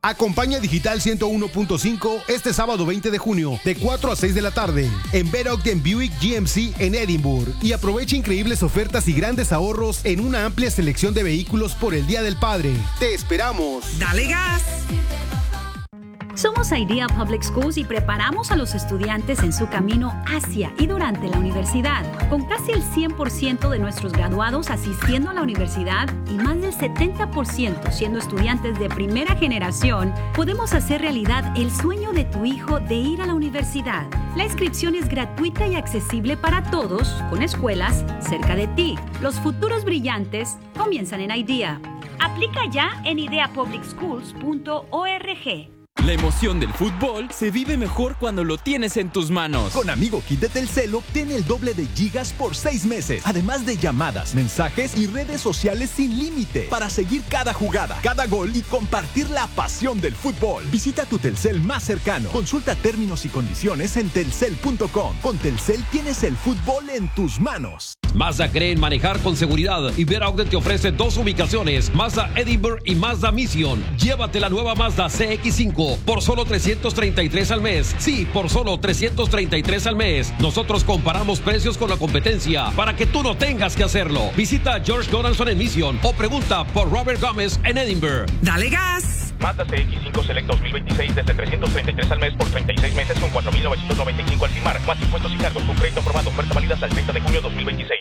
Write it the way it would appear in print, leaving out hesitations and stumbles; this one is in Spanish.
Acompaña Digital 101.5 este sábado 20 de junio de 4 a 6 de la tarde en Bed Ogden Buick GMC en Edinburgh y aprovecha increíbles ofertas y grandes ahorros en una amplia selección de vehículos por el Día del Padre. ¡Te esperamos! ¡Dale gas! Somos Idea Public Schools y preparamos a los estudiantes en su camino hacia y durante la universidad. Con casi el 100% de nuestros graduados asistiendo a la universidad y más del 70% siendo estudiantes de primera generación, podemos hacer realidad el sueño de tu hijo de ir a la universidad. La inscripción es gratuita y accesible para todos, con escuelas cerca de ti. Los futuros brillantes comienzan en Idea. Aplica ya en ideapublicschools.org. La emoción del fútbol se vive mejor cuando lo tienes en tus manos. Con Amigo Kit de Telcel obtiene el doble de gigas por 6 meses. Además de llamadas, mensajes y redes sociales sin límite. Para seguir cada jugada, cada gol y compartir la pasión del fútbol. Visita tu Telcel más cercano. Consulta términos y condiciones en telcel.com. Con Telcel tienes el fútbol en tus manos. Mazda cree en manejar con seguridad y Bed Ogden te ofrece 2 ubicaciones, Mazda Edinburgh y Mazda Mission. Llévate la nueva Mazda CX-5 por solo $333 al mes. Sí, por solo $333 al mes. Nosotros comparamos precios con la competencia para que tú no tengas que hacerlo. Visita George Donaldson en Mission o pregunta por Robert Gómez en Edinburgh. ¡Dale gas! Mazda CX-5 Select 2026 desde $333 al mes por 36 meses con $4,995 al firmar, más impuestos y cargos, con crédito aprobado. Oferta válida hasta el 30 de junio de 2026.